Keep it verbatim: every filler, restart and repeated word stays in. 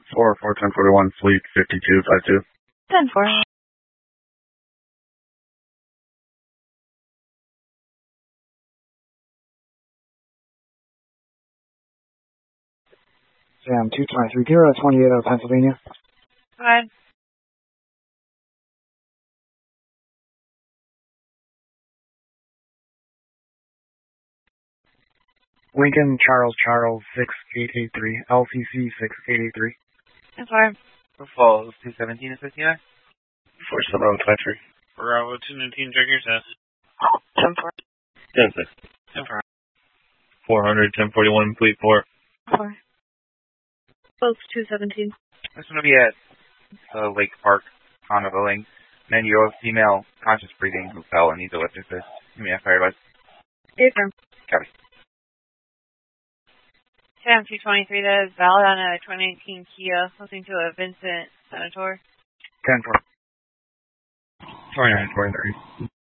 four four ten forty-one Fleet fifty-two fifty-two. ten four. Sam two twenty-three zero twenty-eight out of Pennsylvania. Hi. Lincoln Charles Charles six eight eight three L C C six eight eight three. ten four. Falls two seventeen is fifty-nine. four seven oh twenty-three. Bravo two nineteen, check your test. ten four. ten six. ten four. four hundred ten forty-one Fleet four. four. Both two seventeen. This one will be at the Lake Park condo building. Then you have female conscious breathing who fell and needs a lift assist. Give me a fire bus. Affirm. Copy. Sam two twenty-three, that is valid on a twenty nineteen Kia, listening to a Vincent Senator. ten four. twenty-nine twenty-three.